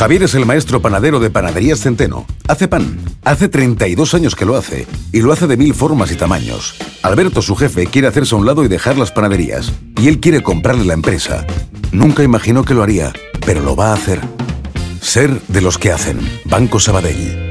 Javier es el maestro panadero de Panaderías Centeno. Hace pan. Hace 32 años que lo hace. Y lo hace de 1000 formas y tamaños. Alberto, su jefe, quiere hacerse a un lado y dejar las panaderías. Y él quiere comprarle la empresa. Nunca imaginó que lo haría, pero lo va a hacer. Ser de los que hacen. Banco Sabadell.